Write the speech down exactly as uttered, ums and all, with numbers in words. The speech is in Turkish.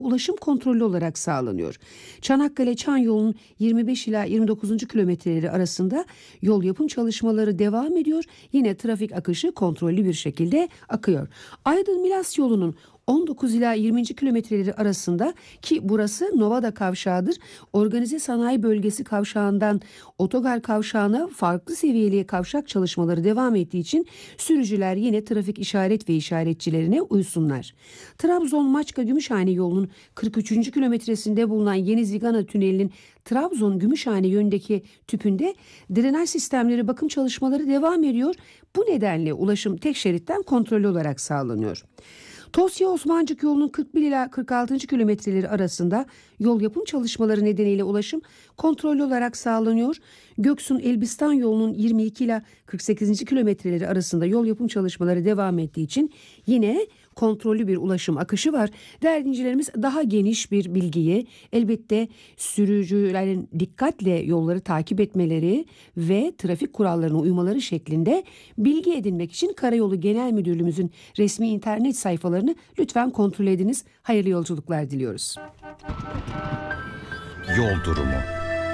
ulaşım kontrollü olarak sağlanıyor. Çanakkale-Çan yolunun yirmi beş ila yirmi dokuzuncu kilometreleri arasında yol yapım çalışmaları devam ediyor. Yine trafik akışı kontrollü bir şekilde akıyor. Aydın-Milas yolunun on dokuz ila yirminci kilometreleri arasında, ki burası Novada kavşağıdır, organize sanayi bölgesi kavşağından otogar kavşağına farklı seviyeli kavşak çalışmaları devam ettiği için sürücüler yine trafik işaret ve işaretçilerine uysunlar. Trabzon-Maçka-Gümüşhane yolunun kırk üçüncü kilometresinde bulunan Yeni Zigana Tüneli'nin Trabzon-Gümüşhane yönündeki tüpünde drenaj sistemleri bakım çalışmaları devam ediyor. Bu nedenle ulaşım tek şeritten kontrollü olarak sağlanıyor. Tosya-Osmancık yolunun kırk bir ila kırk altıncı kilometreleri arasında yol yapım çalışmaları nedeniyle ulaşım kontrollü olarak sağlanıyor. Göksun-Elbistan yolunun yirmi iki ila kırk sekizinci kilometreleri arasında yol yapım çalışmaları devam ettiği için yine kontrollü bir ulaşım akışı var. Değerli dinleyicilerimiz, daha geniş bir bilgiyi, elbette sürücülerin dikkatle yolları takip etmeleri ve trafik kurallarına uymaları şeklinde bilgi edinmek için Karayolu Genel Müdürlüğümüzün resmi internet sayfalarını lütfen kontrol ediniz. Hayırlı yolculuklar diliyoruz. Yol durumu.